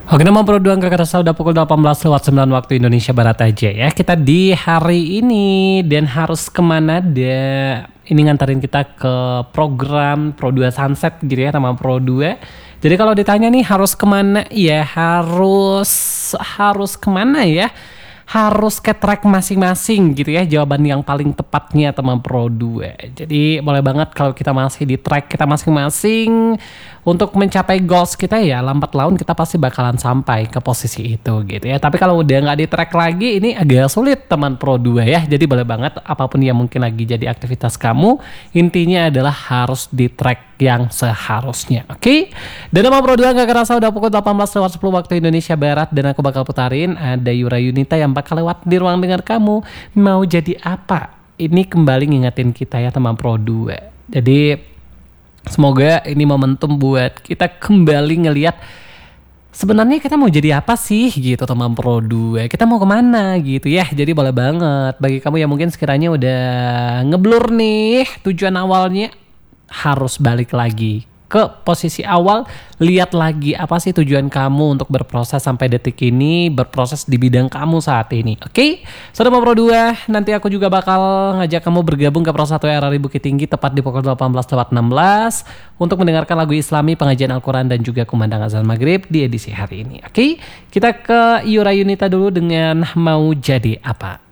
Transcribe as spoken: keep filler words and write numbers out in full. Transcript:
Oke, nama Pro dua nggak kerasa udah pukul delapan belas lewat sembilan waktu Indonesia Barat aja ya. Kita di hari ini dan harus kemana deh? Ini nganterin kita ke program Pro dua Sunset gitu ya, nama Pro dua. Jadi kalau ditanya nih harus kemana ya, harus harus kemana ya? Harus ke track masing-masing gitu ya, jawaban yang paling tepatnya teman Pro dua. Jadi boleh banget kalau kita masih di track kita masing-masing untuk mencapai goals kita ya, lambat laun kita pasti bakalan sampai ke posisi itu gitu ya. Tapi kalau udah nggak di track lagi, ini agak sulit teman Pro dua ya. Jadi boleh banget apapun yang mungkin lagi jadi aktivitas kamu, intinya adalah harus di track yang seharusnya, oke? Okay? Dan nama Pro dua nggak kerasa udah pukul delapan belas lewat sepuluh waktu Indonesia Barat, dan aku bakal putarin ada Yura Yunita yang bakal lewat di ruang dengar kamu. Mau jadi apa? Ini kembali ngingetin kita ya teman Pro dua. Jadi semoga ini momentum buat kita kembali ngelihat sebenarnya kita mau jadi apa sih gitu teman Pro dua. Kita mau kemana gitu ya. Jadi boleh banget bagi kamu yang mungkin sekiranya udah ngeblur nih tujuan awalnya, harus balik lagi ke posisi awal, lihat lagi apa sih tujuan kamu untuk berproses sampai detik ini, berproses di bidang kamu saat ini, oke? Okay? Saudara Pro dua, nanti aku juga bakal ngajak kamu bergabung ke Pro satu R R I Bukit Tinggi tepat di pukul delapan belas lewat enam belas untuk mendengarkan lagu Islami, pengajian Al-Quran, dan juga kumandang azan maghrib di edisi hari ini, oke? Okay? Kita ke Yura Yunita dulu dengan Mau Jadi Apa.